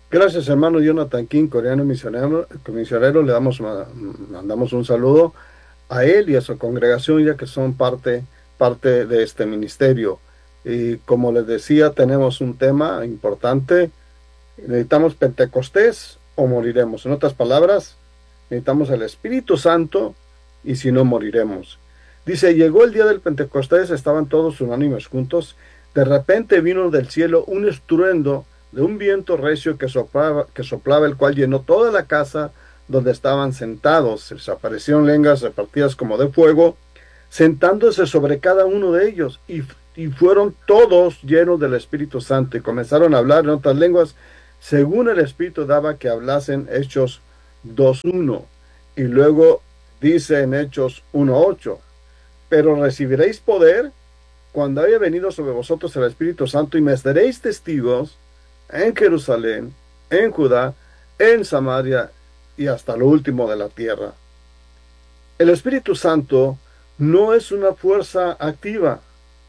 Gracias, hermano Jonathan King, coreano misionero. Mandamos un saludo a él y a su congregación, ya que son parte de este ministerio. Y como les decía, tenemos un tema importante. Necesitamos Pentecostés o moriremos. En otras palabras, necesitamos el Espíritu Santo y si no, moriremos. Dice, llegó el día del Pentecostés, estaban todos unánimes juntos. De repente vino del cielo un estruendo de un viento recio que soplaba, el cual llenó toda la casa donde estaban sentados. Se les aparecieron lenguas repartidas como de fuego, sentándose sobre cada uno de ellos, y fueron todos llenos del Espíritu Santo y comenzaron a hablar en otras lenguas, según el Espíritu daba que hablasen. Hechos 2:1. Y luego dice en Hechos 1:8, pero recibiréis poder cuando haya venido sobre vosotros el Espíritu Santo, y me seréis testigos en Jerusalén, en Judá, en Samaria y hasta lo último de la tierra. El Espíritu Santo no es una fuerza activa,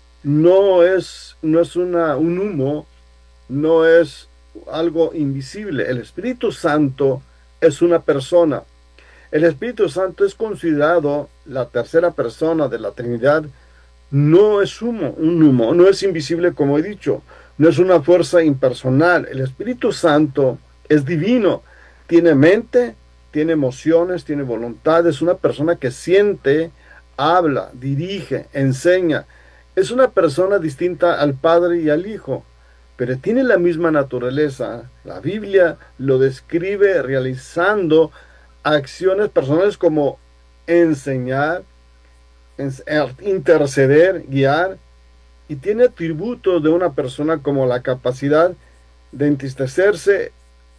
no es un humo, no es algo invisible. El Espíritu Santo es una persona. El Espíritu Santo es considerado la tercera persona de la Trinidad. No es un humo, no es invisible, como he dicho, no es una fuerza impersonal. El Espíritu Santo es divino, tiene mente, tiene emociones, tiene voluntad, es una persona que siente, habla, dirige, enseña. Es una persona distinta al Padre y al Hijo, pero tiene la misma naturaleza. La Biblia lo describe realizando acciones personales como enseñar, interceder, guiar, y tiene atributos de una persona como la capacidad de entristecerse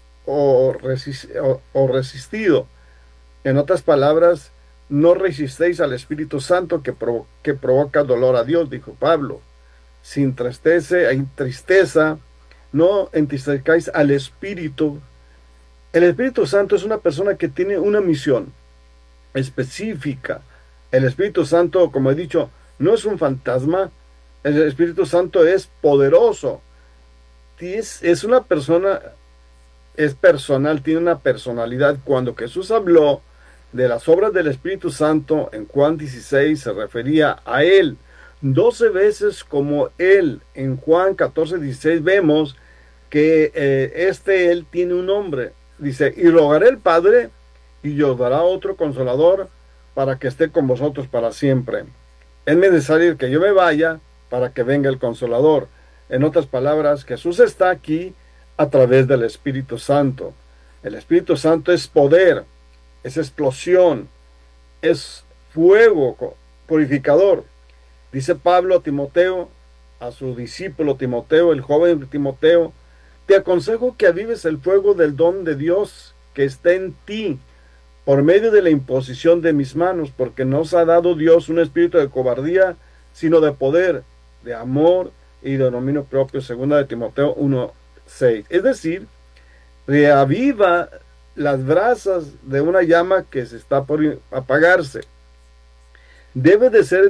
o resistido. En otras palabras, no resistéis al Espíritu Santo que provoca dolor a Dios, dijo Pablo. Si hay tristeza, no entristezcáis al Espíritu. El Espíritu Santo es una persona que tiene una misión específica. El Espíritu Santo, como he dicho, no es un fantasma. El Espíritu Santo es poderoso. Es una persona, es personal, tiene una personalidad. Cuando Jesús habló de las obras del Espíritu Santo en Juan 16, se refería a él 12 veces como él. En Juan 14:16 vemos que él tiene un nombre. Dice, y rogaré al Padre y os dará otro consolador para que esté con vosotros para siempre. Es necesario que yo me vaya para que venga el consolador. En otras palabras, Jesús está aquí a través del Espíritu Santo. El Espíritu Santo es poder, es explosión, es fuego purificador. Dice Pablo a Timoteo, a su discípulo Timoteo, el joven Timoteo, te aconsejo que avives el fuego del don de Dios que está en ti por medio de la imposición de mis manos, porque no os ha dado Dios un espíritu de cobardía, sino de poder, de amor y de dominio propio, segunda de Timoteo 1:6. Es decir, reaviva las brasas de una llama que se está por apagarse. Debe de ser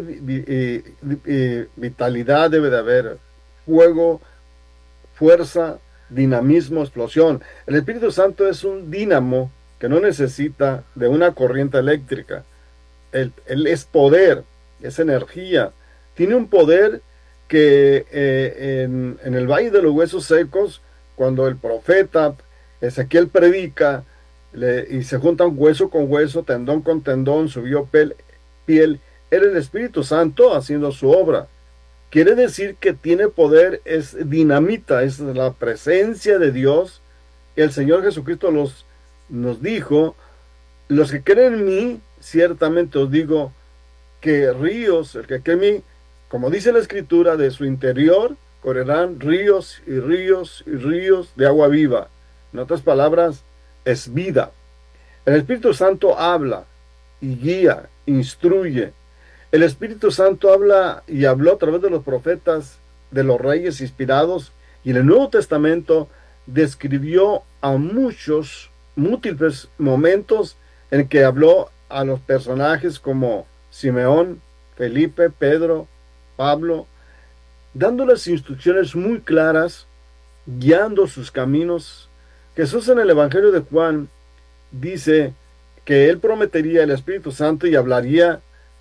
vitalidad, debe de haber fuego, fuerza, dinamismo, explosión. El Espíritu Santo es un dínamo que no necesita de una corriente eléctrica. Él es poder, es energía. Tiene un poder que en el Valle de los Huesos Secos, cuando el profeta Ezequiel predica y se juntan hueso con hueso, tendón con tendón, subió piel, era el Espíritu Santo haciendo su obra. Quiere decir que tiene poder, es dinamita, es la presencia de Dios. El Señor Jesucristo nos dijo, los que creen en mí, ciertamente os digo que ríos, el que cree en mí, como dice la Escritura, de su interior correrán ríos y ríos y ríos de agua viva. En otras palabras, es vida. El Espíritu Santo habla y guía, instruye. El Espíritu Santo habla y habló a través de los profetas, de los reyes inspirados, y en el Nuevo Testamento describió a múltiples momentos en que habló a los personajes como Simeón, Felipe, Pedro, Pablo, dándoles instrucciones muy claras, guiando sus caminos, Jesús en el Evangelio de Juan dice que Él prometería el Espíritu Santo y hablaría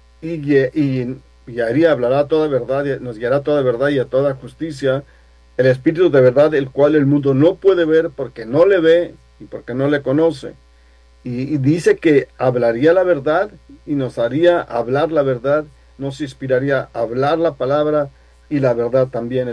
hablará toda verdad, nos guiará toda verdad y a toda justicia, el Espíritu de verdad, el cual el mundo no puede ver porque no le ve y porque no le conoce. Y dice que hablaría la verdad y nos haría hablar la verdad, nos inspiraría a hablar la palabra y la verdad también.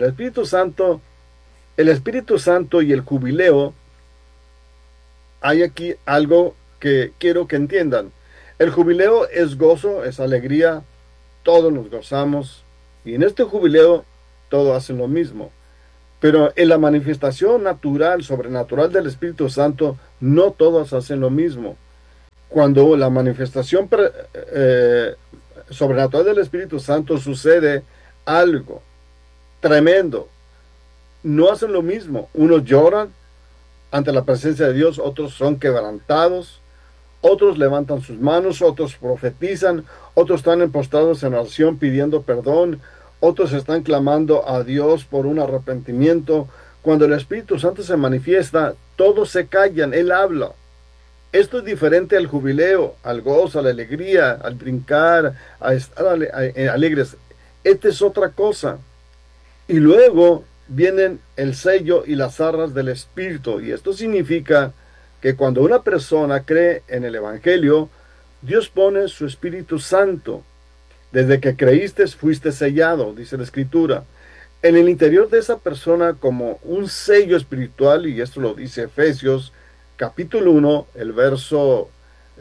El Espíritu Santo y el jubileo, hay aquí algo que quiero que entiendan. El jubileo es gozo, es alegría, todos nos gozamos y en este jubileo todos hacen lo mismo. Pero en la manifestación natural, sobrenatural del Espíritu Santo, no todos hacen lo mismo. Cuando la manifestación sobrenatural del Espíritu Santo sucede algo tremendo, no hacen lo mismo. Unos lloran ante la presencia de Dios, otros son quebrantados, otros levantan sus manos, otros profetizan, otros están postrados en oración pidiendo perdón, otros están clamando a Dios por un arrepentimiento. Cuando el Espíritu Santo se manifiesta, todos se callan, Él habla. Esto es diferente al jubileo, al gozo, a la alegría, al brincar, a estar alegres. Esta es otra cosa. Y luego vienen el sello y las arras del Espíritu. Y esto significa que cuando una persona cree en el Evangelio, Dios pone su Espíritu Santo. Desde que creíste, fuiste sellado, dice la Escritura. En el interior de esa persona como un sello espiritual, y esto lo dice Efesios capítulo 1, el verso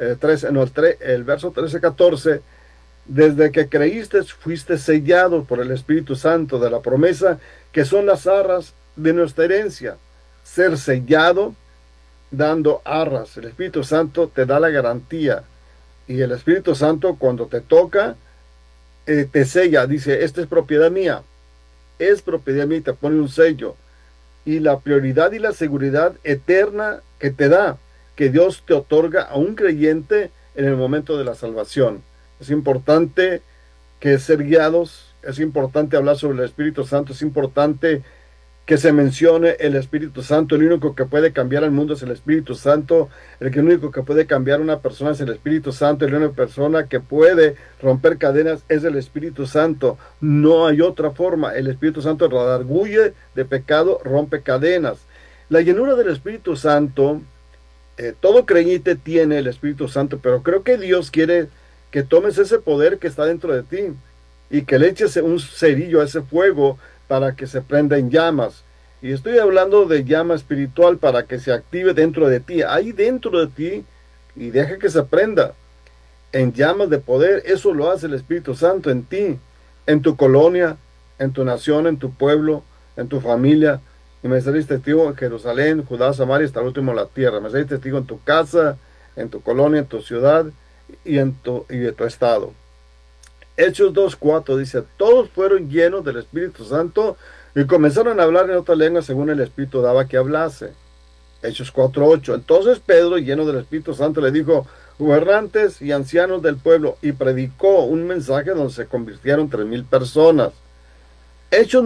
13-14, desde que creíste fuiste sellado por el Espíritu Santo de la promesa, que son las arras de nuestra herencia. Ser sellado dando arras. El Espíritu Santo te da la garantía. Y el Espíritu Santo cuando te toca, te sella. Dice, esta es propiedad mía. Es propiedad mía y te pone un sello. Y la prioridad y la seguridad eterna que te da, que Dios te otorga a un creyente en el momento de la salvación. Es importante que ser guiados, es importante hablar sobre el Espíritu Santo, es importante que se mencione el Espíritu Santo. El único que puede cambiar al mundo es el Espíritu Santo. El único que puede cambiar a una persona es el Espíritu Santo. La única persona que puede romper cadenas es el Espíritu Santo. No hay otra forma. El Espíritu Santo redarguye de pecado, rompe cadenas. La llenura del Espíritu Santo, todo creyente tiene el Espíritu Santo, pero creo que Dios quiere que tomes ese poder que está dentro de ti y que le eches un cerillo a ese fuego para que se prenda en llamas. Y estoy hablando de llama espiritual para que se active dentro de ti, ahí dentro de ti, y deja que se prenda en llamas de poder. Eso lo hace el Espíritu Santo en ti, en tu colonia, en tu nación, en tu pueblo, en tu familia. Y me seréis testigo en Jerusalén, Judá, Samaria, hasta el último de la tierra. Me seréis testigo en tu casa, en tu colonia, en tu ciudad y en tu estado. Hechos 2:4 dice, todos fueron llenos del Espíritu Santo y comenzaron a hablar en otras lenguas según el Espíritu daba que hablase. Hechos 4:8, entonces Pedro, lleno del Espíritu Santo, le dijo, gobernantes y ancianos del pueblo, y predicó un mensaje donde se convirtieron 3,000 personas. Hechos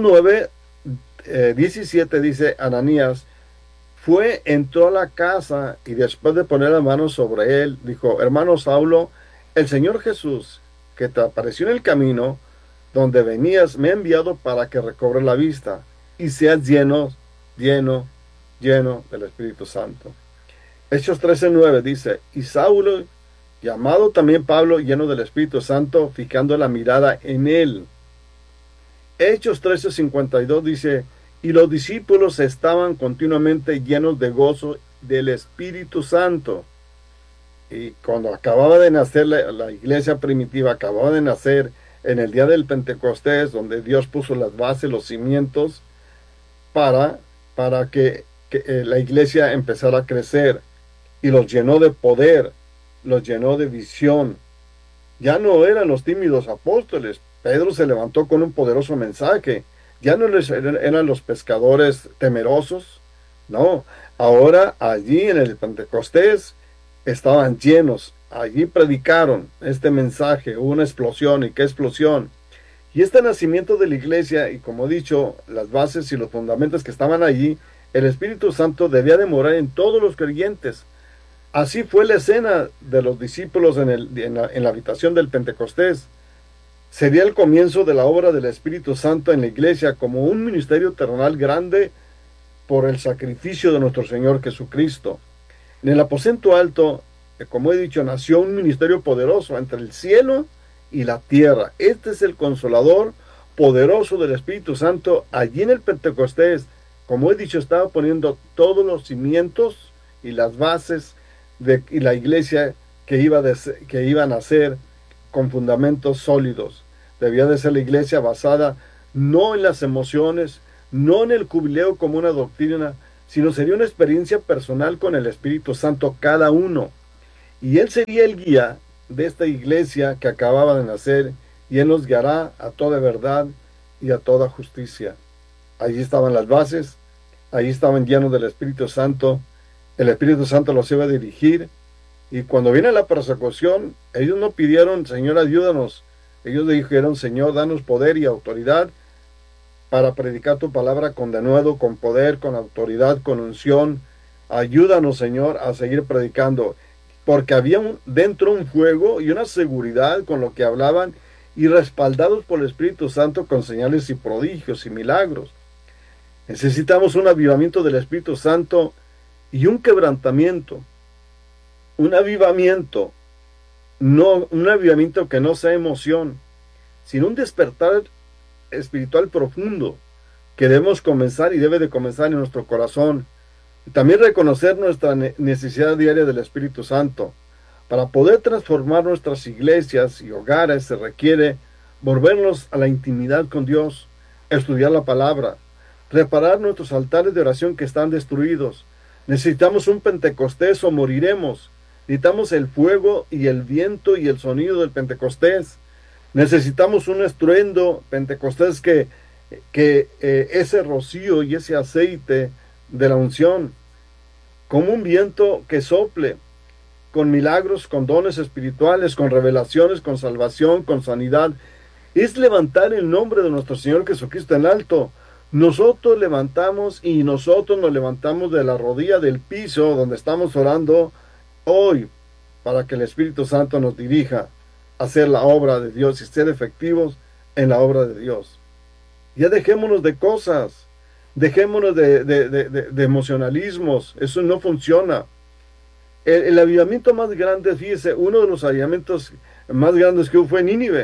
9:17 dice, Ananías entró a la casa y después de poner las manos sobre él, dijo, hermano Saulo, el Señor Jesús, que te apareció en el camino donde venías, me ha enviado para que recobre la vista y seas lleno del Espíritu Santo. Hechos 13:9 dice, y Saulo, llamado también Pablo, lleno del Espíritu Santo, fijando la mirada en él. Hechos 13:52 dice, y los discípulos estaban continuamente llenos de gozo del Espíritu Santo. Y cuando acababa de nacer la iglesia primitiva, acababa de nacer en el día del Pentecostés, donde Dios puso las bases, los cimientos, para que la iglesia empezara a crecer. Y los llenó de poder, los llenó de visión. Ya no eran los tímidos apóstoles. Pedro se levantó con un poderoso mensaje. Ya no eran los pescadores temerosos. No, ahora allí en el Pentecostés estaban llenos, allí predicaron este mensaje, hubo una explosión. ¿Y qué explosión? Y este nacimiento de la iglesia, y como he dicho, las bases y los fundamentos que estaban allí, El Espíritu Santo debía de morar en todos los creyentes. Así fue la escena de los discípulos en la habitación del Pentecostés. Sería el comienzo de la obra del Espíritu Santo en la iglesia como un ministerio terrenal grande por el sacrificio de nuestro Señor Jesucristo. En el aposento alto, como he dicho, nació un ministerio poderoso entre el cielo y la tierra. Este es el consolador poderoso del Espíritu Santo. Allí en el Pentecostés, como he dicho, estaba poniendo todos los cimientos y las bases de la iglesia que iba a nacer con fundamentos sólidos. Debía de ser la iglesia basada no en las emociones, no en el jubileo como una doctrina, sino sería una experiencia personal con el Espíritu Santo cada uno. Y Él sería el guía de esta iglesia que acababa de nacer, y Él nos guiará a toda verdad y a toda justicia. Allí estaban las bases, allí estaban llenos del Espíritu Santo. El Espíritu Santo los iba a dirigir, y cuando viene la persecución, ellos no pidieron, Señor, ayúdanos. Ellos dijeron, Señor, danos poder y autoridad para predicar tu palabra con denuedo, con poder, con autoridad, con unción. Ayúdanos, Señor, a seguir predicando, porque había dentro un fuego y una seguridad con lo que hablaban, y respaldados por el Espíritu Santo con señales y prodigios y milagros. Necesitamos un avivamiento del Espíritu Santo y un quebrantamiento, un avivamiento, no un avivamiento que no sea emoción, sino un despertar espiritual profundo que debemos comenzar y debe de comenzar en nuestro corazón. Y también reconocer nuestra necesidad diaria del Espíritu Santo. Para poder transformar nuestras iglesias y hogares se requiere volvernos a la intimidad con Dios, estudiar la palabra, reparar nuestros altares de oración que están destruidos. Necesitamos un Pentecostés o moriremos. Necesitamos el fuego y el viento y el sonido del Pentecostés. Necesitamos un estruendo Pentecostés que ese rocío y ese aceite de la unción, como un viento que sople, con milagros, con dones espirituales, con revelaciones, con salvación, con sanidad. Es levantar el nombre de nuestro Señor Jesucristo en alto. Nosotros levantamos y nosotros nos levantamos de la rodilla del piso donde estamos orando hoy para que el Espíritu Santo nos dirija a hacer la obra de Dios y ser efectivos en la obra de Dios. Ya dejémonos de cosas, dejémonos de emocionalismos, eso no funciona. El avivamiento más grande, fíjese, uno de los avivamientos más grandes que hubo fue en Nínive.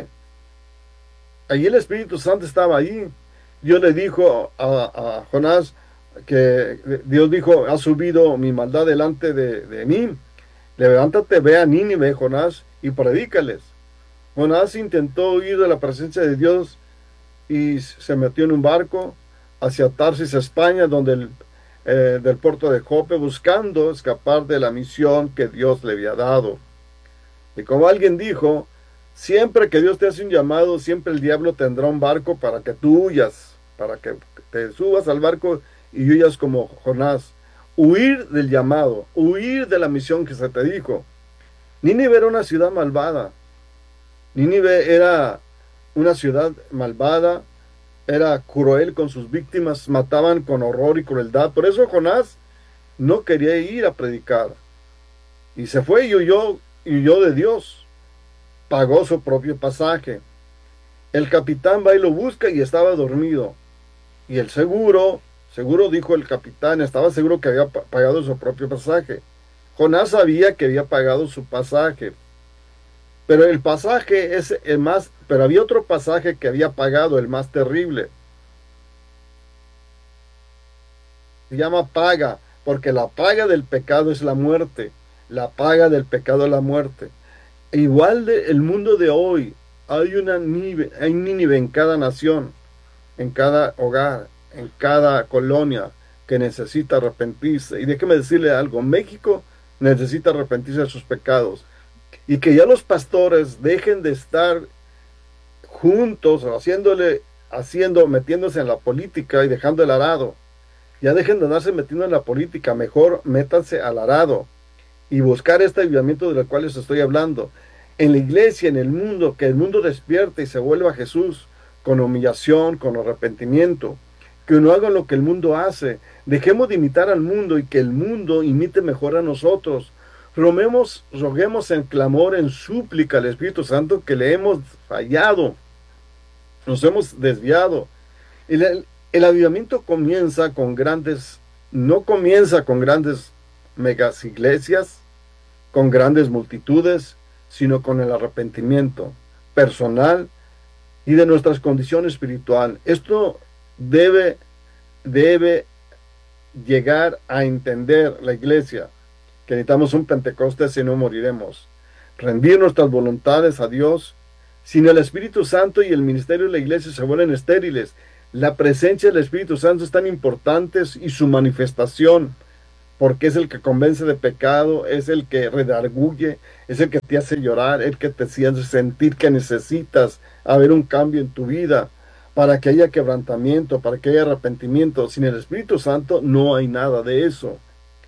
Allí el Espíritu Santo estaba ahí. Dios le dijo a Jonás que Dios dijo, ha subido mi maldad delante de mí. Levántate, ve a Nínive, Jonás, y predícales. Jonás intentó huir de la presencia de Dios y se metió en un barco hacia Tarsis, España, donde del puerto de Jope, buscando escapar de la misión que Dios le había dado. Y como alguien dijo, siempre que Dios te hace un llamado, siempre el diablo tendrá un barco para que tú huyas, para que te subas al barco y huyas como Jonás. Huir del llamado, huir de la misión que se te dijo. Nínive era una ciudad malvada. Nínive era una ciudad malvada, era cruel con sus víctimas, mataban con horror y crueldad. Por eso Jonás no quería ir a predicar. Y se fue y huyó de Dios. Pagó su propio pasaje. El capitán va y lo busca y estaba dormido. Y el seguro dijo el capitán, estaba seguro que había pagado su propio pasaje. Jonás sabía que había pagado su pasaje. Pero el pasaje es el más, pero había otro pasaje que había pagado, el más terrible. Se llama paga, porque la paga del pecado es la muerte. La paga del pecado es la muerte. Igual el mundo de hoy, hay Nínive en cada nación, en cada hogar, en cada colonia que necesita arrepentirse. Y déjeme decirle algo, México necesita arrepentirse de sus pecados. Y que ya los pastores dejen de estar juntos, metiéndose en la política y dejando el arado. Ya dejen de andarse metiendo en la política, mejor métanse al arado y buscar este avivamiento del cual les estoy hablando. En la iglesia, en el mundo, que el mundo despierte y se vuelva a Jesús con humillación, con arrepentimiento. que no hagan lo que el mundo hace. Dejemos de imitar al mundo y que el mundo imite mejor a nosotros. Roguemos en clamor, en súplica al Espíritu Santo que le hemos fallado, nos hemos desviado. El avivamiento no comienza con grandes megas iglesias, con grandes multitudes, sino con el arrepentimiento personal y de nuestras condiciones espiritual. Esto debe llegar a entender la iglesia, que necesitamos un Pentecostés, si no moriremos. Rendir nuestras voluntades a Dios. Sin el Espíritu Santo y el ministerio de la iglesia se vuelven estériles. La presencia del Espíritu Santo es tan importante y su manifestación, porque es el que convence de pecado, es el que redarguye, es el que te hace llorar, el que te hace sentir que necesitas haber un cambio en tu vida, para que haya quebrantamiento, para que haya arrepentimiento. Sin el Espíritu Santo no hay nada de eso.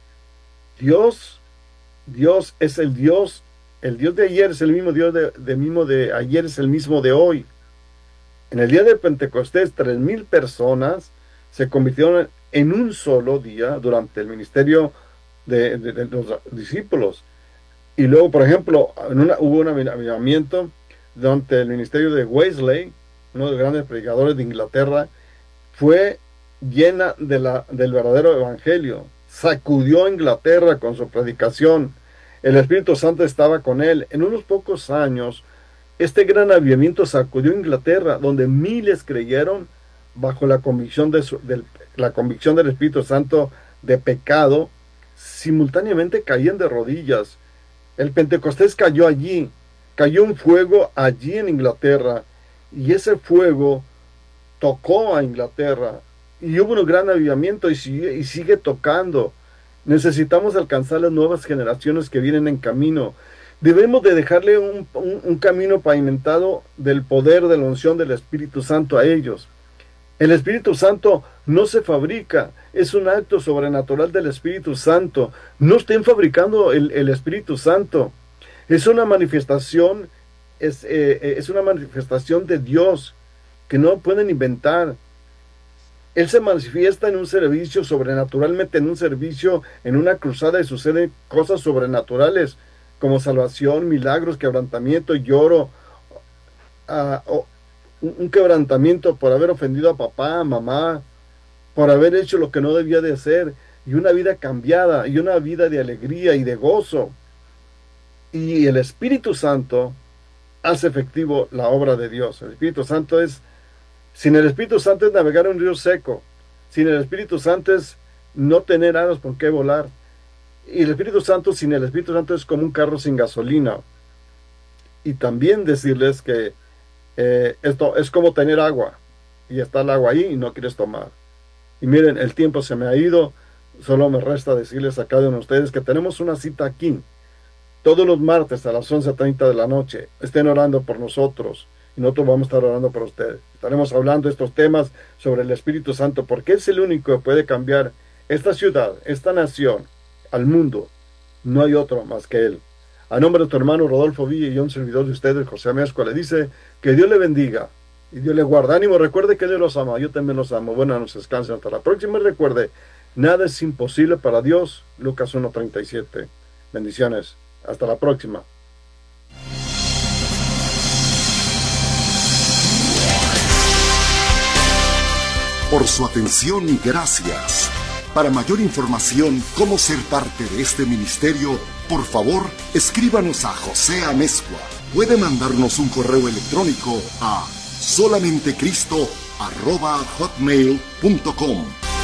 Dios es el Dios de ayer es el mismo Dios de ayer, es el mismo de hoy. En el día de Pentecostés, 3,000 personas se convirtieron en un solo día durante el ministerio de los discípulos. Y luego, por ejemplo, hubo un avivamiento durante el ministerio de Wesley, uno de los grandes predicadores de Inglaterra. Fue llena del verdadero evangelio. Sacudió a Inglaterra con su predicación. El Espíritu Santo estaba con él. En unos pocos años, este gran avivamiento sacudió Inglaterra, donde miles creyeron bajo la convicción del Espíritu Santo de pecado. Simultáneamente caían de rodillas. El Pentecostés cayó allí. Cayó un fuego allí en Inglaterra. Y ese fuego tocó a Inglaterra. Y hubo un gran avivamiento y sigue tocando. Necesitamos alcanzar las nuevas generaciones que vienen en camino. Debemos de dejarle un camino pavimentado del poder de la unción del Espíritu Santo a ellos. El Espíritu Santo no se fabrica, es un acto sobrenatural del Espíritu Santo. No estén fabricando el Espíritu Santo. Es una manifestación, es una manifestación de Dios que no pueden inventar. Él se manifiesta en un servicio sobrenaturalmente, en un servicio, en una cruzada, y suceden cosas sobrenaturales como salvación, milagros, quebrantamiento, lloro, un quebrantamiento por haber ofendido a papá, a mamá, por haber hecho lo que no debía de hacer, y una vida cambiada, y una vida de alegría y de gozo. Y el Espíritu Santo hace efectivo la obra de Dios. El Espíritu Santo sin el Espíritu Santo es navegar en un río seco. Sin el Espíritu Santo es no tener alas por qué volar. Y el Espíritu Santo, sin el Espíritu Santo, es como un carro sin gasolina. Y también decirles que esto es como tener agua. Y está el agua ahí y no quieres tomar. Y miren, el tiempo se me ha ido. Solo me resta decirles a cada uno de ustedes que tenemos una cita aquí. Todos los martes a las 11:30 de la noche. Estén orando por nosotros. Y nosotros vamos a estar orando por ustedes. Estaremos hablando de estos temas sobre el Espíritu Santo, porque es el único que puede cambiar esta ciudad, esta nación, al mundo. No hay otro más que Él. A nombre de tu hermano Rodolfo Villa y un servidor de ustedes, José Amezcua, le dice que Dios le bendiga y Dios le guarda. Ánimo, recuerde que Dios los ama. Yo también los amo. Buenas noches, descansen. Hasta la próxima. Y recuerde, nada es imposible para Dios. Lucas 1:37. Bendiciones. Hasta la próxima. Por su atención, gracias. Para mayor información, cómo ser parte de este ministerio, por favor, escríbanos a José Amezcua. Puede mandarnos un correo electrónico a solamentecristo@hotmail.com.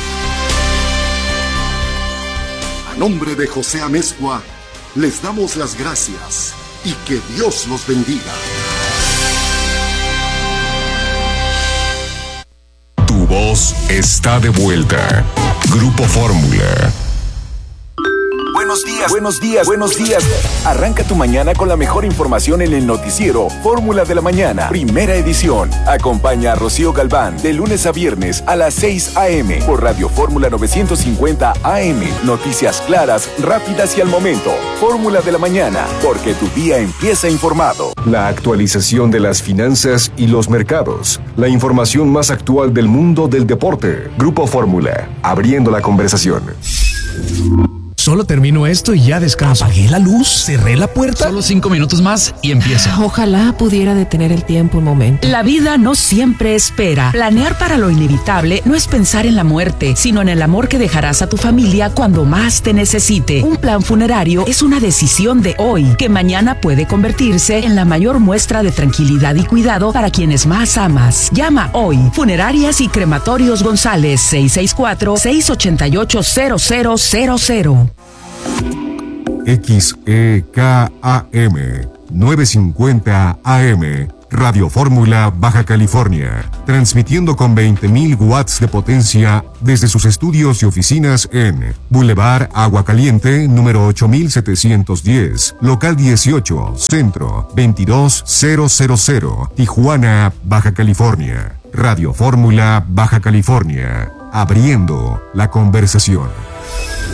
A nombre de José Amezcua, les damos las gracias y que Dios los bendiga. Tu voz está de vuelta. Grupo Fórmula. buenos días. Arranca tu mañana con la mejor información en el noticiero Fórmula de la Mañana, primera edición. Acompaña a Rocío Galván de lunes a viernes a las 6 a.m. por Radio Fórmula 950 AM. Noticias claras, rápidas y al momento. Fórmula de la Mañana, porque tu día empieza informado. La actualización de las finanzas y los mercados. La información más actual del mundo del deporte. Grupo Fórmula, abriendo la conversación. Solo termino esto y ya descanso. Apagué la luz, cerré la puerta. Solo 5 minutos más y empiezo. Ojalá pudiera detener el tiempo un momento. La vida no siempre espera. Planear para lo inevitable no es pensar en la muerte, sino en el amor que dejarás a tu familia cuando más te necesite. Un plan funerario es una decisión de hoy, que mañana puede convertirse en la mayor muestra de tranquilidad y cuidado para quienes más amas. Llama hoy. Funerarias y Crematorios González, 664-688-0000. XEKAM 950 AM, Radio Fórmula, Baja California, transmitiendo con 20.000 watts de potencia desde sus estudios y oficinas en Boulevard Agua Caliente, número 8710, local 18, centro 22000, Tijuana, Baja California. Radio Fórmula, Baja California, abriendo la conversación.